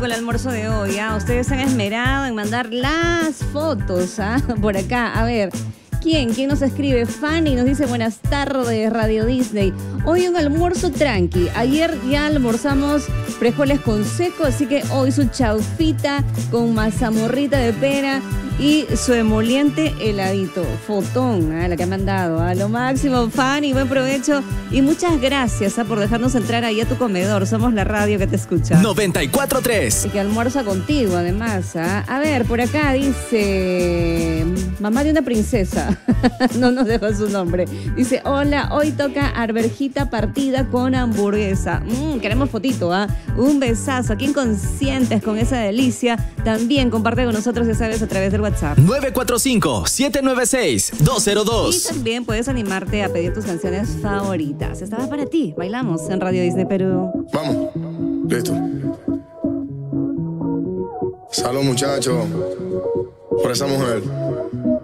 Con el almuerzo de hoy, ustedes se han esmerado en mandar las fotos, por acá. A ver, ¿quién nos escribe? Fanny nos dice: buenas tardes, Radio Disney. Hoy un almuerzo tranqui. Ayer ya almorzamos frijoles con seco, así que hoy su chaufita con mazamorrita de pera y su emoliente heladito. Fotón, la que ha mandado. A lo máximo, Fanny, buen provecho. Y muchas gracias por dejarnos entrar ahí a tu comedor. Somos la radio que te escucha. 94.3. Y que almuerza contigo, además. A ver, por acá dice: mamá de una princesa. No nos dejó su nombre. Dice: hola, hoy toca arvejita partida con hamburguesa. Queremos fotito, Un besazo. Aquí inconscientes con esa delicia. También comparte con nosotros, ya sabes, a través del WhatsApp. 945-796-202. Y también puedes animarte a pedir tus canciones favoritas. Esta va para ti. Bailamos en Radio Disney Perú. Vamos. Listo. Salud, muchachos. Por esa mujer.